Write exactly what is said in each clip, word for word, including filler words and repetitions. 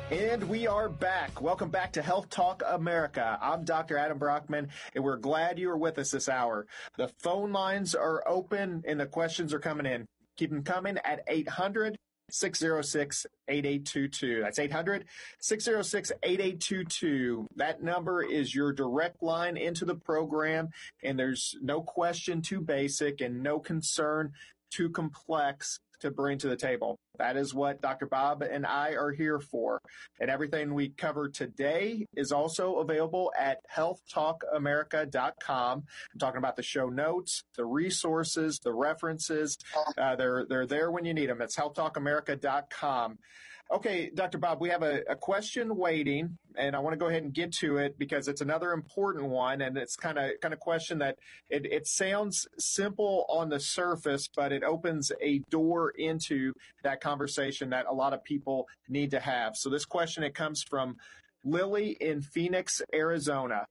And we are back. Welcome back to Health Talk America. I'm Doctor Adam Brockman, and we're glad you are with us this hour. The phone lines are open, and the questions are coming in. Keep them coming at eight hundred, six oh six, eight eight two two. That's eight hundred, six oh six, eight eight two two. That number is your direct line into the program, and there's no question too basic and no concern too complex to bring to the table. That is what Doctor Bob and I are here for. And everything we cover today is also available at health talk america dot com. I'm talking about the show notes, the resources, the references. Uh, they're they're there when you need them. It's health talk america dot com. Okay, Doctor Bob, we have a, a question waiting, and I want to go ahead and get to it because it's another important one, and it's kind of kind of question that it, it sounds simple on the surface, but it opens a door into that conversation that a lot of people need to have. So this question, it comes from Lily in Phoenix, Arizona.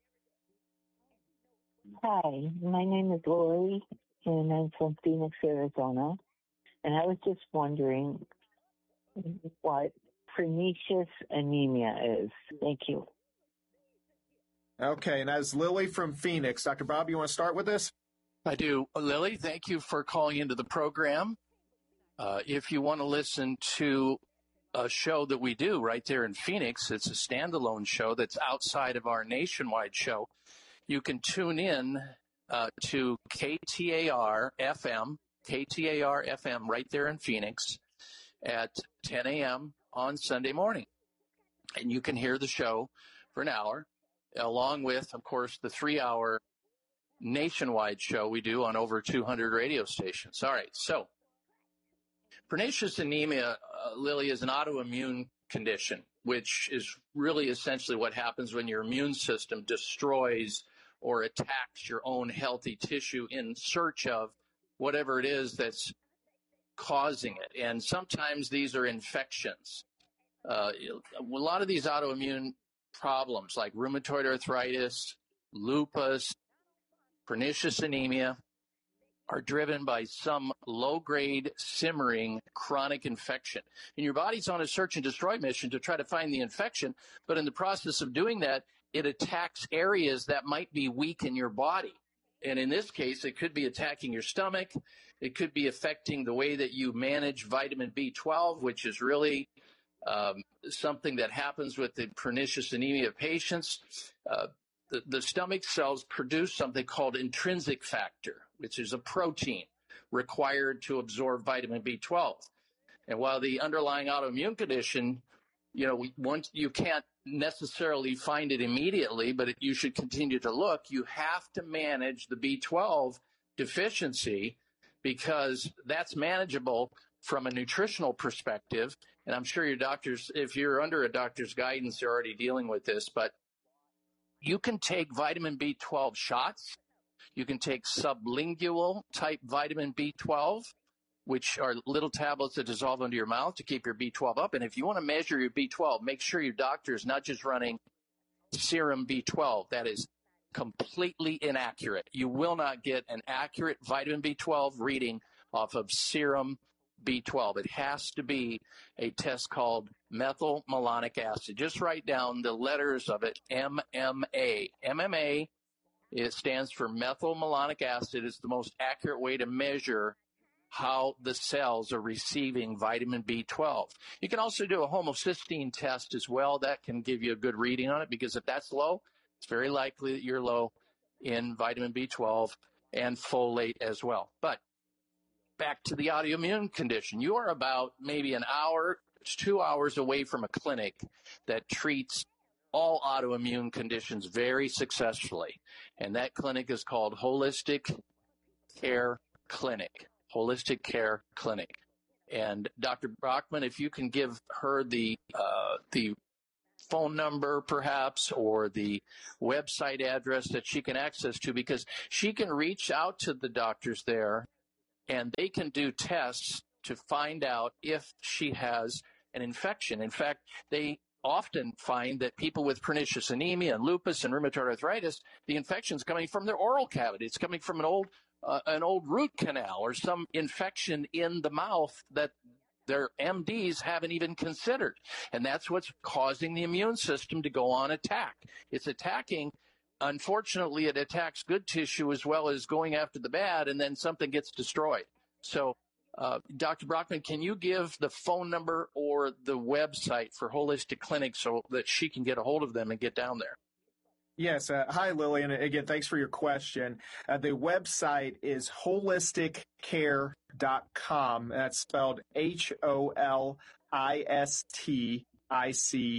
Hi, my name is Lori, and I'm from Phoenix, Arizona. And I was just wondering what pernicious anemia is. Thank you. Okay, and as Lily from Phoenix, Doctor Bob, you want to start with this? I do. Lily, thank you for calling into the program. Uh, if you want to listen to a show that we do right there in Phoenix, it's a standalone show that's outside of our nationwide show. You can tune in uh, to K T A R F M, K T A R F M right there in Phoenix at ten a.m. on Sunday morning. And you can hear the show for an hour, along with, of course, the three-hour nationwide show we do on over two hundred radio stations. All right, so pernicious anemia, uh, Lily, is an autoimmune condition, which is really essentially what happens when your immune system destroys or attacks your own healthy tissue in search of whatever it is that's causing it. And sometimes these are infections. Uh, a lot of these autoimmune problems like rheumatoid arthritis, lupus, pernicious anemia are driven by some low-grade, simmering, chronic infection. And your body's on a search and destroy mission to try to find the infection, but in the process of doing that, it attacks areas that might be weak in your body. And in this case, it could be attacking your stomach. It could be affecting the way that you manage vitamin B twelve, which is really um, something that happens with the pernicious anemia patients. Uh, The, the stomach cells produce something called intrinsic factor, which is a protein required to absorb vitamin B twelve. And while the underlying autoimmune condition, you know, once you can't necessarily find it immediately, but it, you should continue to look, you have to manage the B twelve deficiency because that's manageable from a nutritional perspective. And I'm sure your doctors, if you're under a doctor's guidance, they're already dealing with this, but you can take vitamin B twelve shots. You can take sublingual type vitamin B twelve, which are little tablets that dissolve into your mouth to keep your B twelve up. And if you want to measure your B twelve, make sure your doctor is not just running serum B twelve. That is completely inaccurate. You will not get an accurate vitamin B twelve reading off of serum B twelve. It has to be a test called methylmalonic acid. Just write down the letters of it, M M A. M M A, it stands for methylmalonic acid. It's the most accurate way to measure how the cells are receiving vitamin B twelve. You can also do a homocysteine test as well. That can give you a good reading on it because if that's low, it's very likely that you're low in vitamin B twelve and folate as well. But back to the autoimmune condition. You are about maybe an hour, two hours away from a clinic that treats all autoimmune conditions very successfully. And that clinic is called Holistic Care Clinic. Holistic Care Clinic. And Doctor Brockman, if you can give her the uh, the phone number perhaps or the website address that she can access to, because she can reach out to the doctors there and they can do tests to find out if she has an infection. In fact, they often find that people with pernicious anemia and lupus and rheumatoid arthritis, the infection is coming from their oral cavity. It's coming from an old uh, an old root canal or some infection in the mouth that their M Ds haven't even considered. And that's what's causing the immune system to go on attack. It's attacking. Unfortunately, it attacks good tissue as well as going after the bad, and then something gets destroyed. So, uh, Doctor Brockman, can you give the phone number or the website for Holistic Clinic so that she can get a hold of them and get down there? Yes. Uh, hi, Lily. And again, thanks for your question. Uh, the website is holistic care dot com. That's spelled H O L I S T I C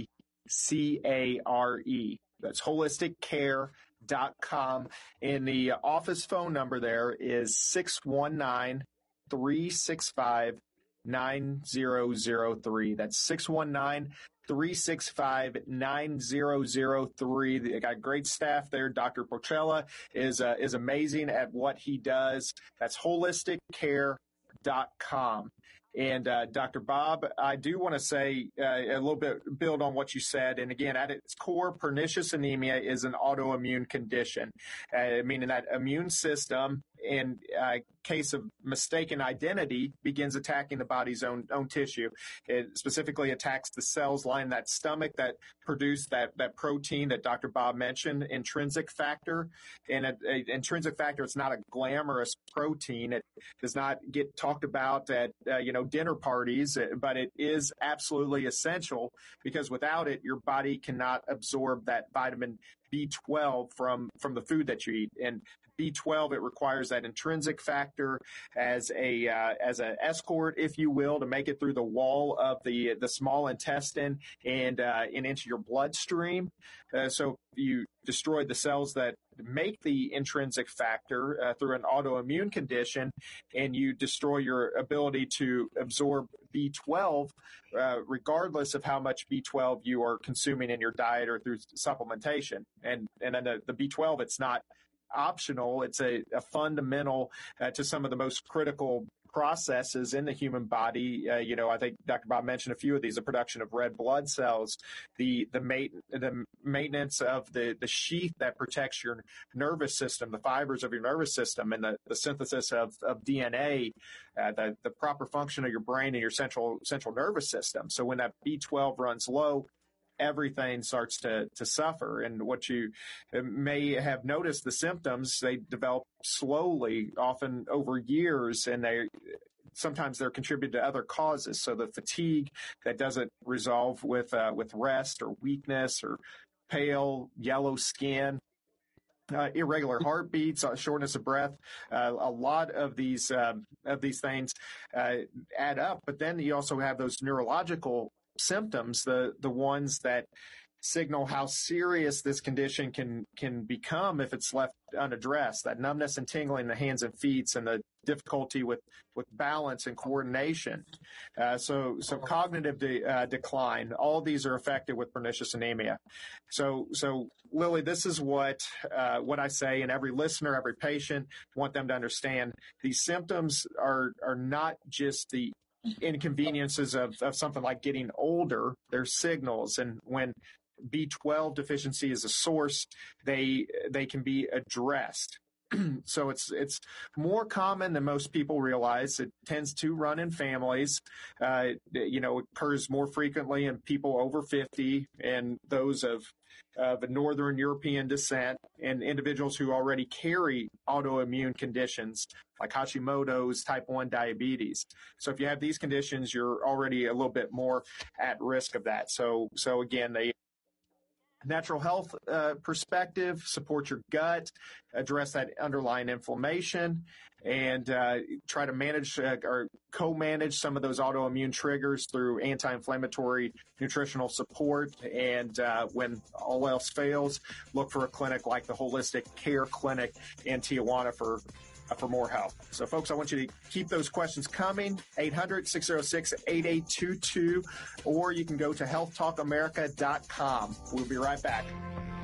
C A R E. That's holistic care dot com. And the office phone number there is six one nine, three six five, nine zero zero three. That's six one nine, three six five, nine zero zero three. They got great staff there. Doctor Porcella is uh, is amazing at what he does. That's holistic care dot com. And uh, Doctor Bob, I do want to say uh, a little bit, build on what you said. And again, at its core, pernicious anemia is an autoimmune condition, uh, meaning that immune system, in uh, case of mistaken identity, begins attacking the body's own own tissue. It specifically attacks the cells lining that stomach that produce that, that protein that Doctor Bob mentioned, intrinsic factor. And an intrinsic factor, it's not a glamorous protein. It does not get talked about at, uh, you know, dinner parties, but it is absolutely essential, because without it, your body cannot absorb that vitamin B twelve from, from the food that you eat. And B twelve, it requires that intrinsic factor as a uh, as an escort, if you will, to make it through the wall of the the small intestine and uh, and into your bloodstream. Uh, so you destroy the cells that make the intrinsic factor uh, through an autoimmune condition, and you destroy your ability to absorb B twelve, uh, regardless of how much B twelve you are consuming in your diet or through supplementation. And and then the, the B twelve, it's not optional. It's a, a fundamental uh, to some of the most critical processes in the human body. Uh, you know, I think Doctor Bob mentioned a few of these: the production of red blood cells, the the, mate, the maintenance of the, the sheath that protects your nervous system, the fibers of your nervous system, and the, the synthesis of, of D N A, uh, the, the proper function of your brain and your central central nervous system. So when that B twelve runs low, everything starts to, to suffer. And what you may have noticed, the symptoms, they develop slowly, often over years, and they sometimes they're contributed to other causes. So the fatigue that doesn't resolve with uh, with rest, or weakness, or pale yellow skin, Uh, irregular heartbeats, uh, shortness of breath, uh, a lot of these um, of these things uh, add up. But then you also have those neurological symptoms, the the ones that signal how serious this condition can can become if it's left unaddressed. That numbness and tingling in the hands and feet, and the difficulty with, with balance and coordination. Uh, so so cognitive de, uh, decline. All these are affected with pernicious anemia. So so Lily, this is what uh, what I say, and every listener, every patient, want them to understand. These symptoms are are not just the inconveniences of, of something like getting older. They're signals, and when B twelve deficiency is a source, they they can be addressed. So it's it's more common than most people realize. It tends to run in families. Uh, you know, it occurs more frequently in people over fifty and those of of Northern European descent, and individuals who already carry autoimmune conditions like Hashimoto's, type one diabetes. So if you have these conditions, you're already a little bit more at risk of that. So so again, they natural health uh, perspective, support your gut, address that underlying inflammation, and uh, try to manage uh, or co-manage some of those autoimmune triggers through anti-inflammatory nutritional support. And uh, when all else fails, look for a clinic like the Holistic Care Clinic in Tijuana for for more help. So, folks, I want you to keep those questions coming. eight hundred, six oh six, eight eight two two, or you can go to health talk america dot com. We'll be right back.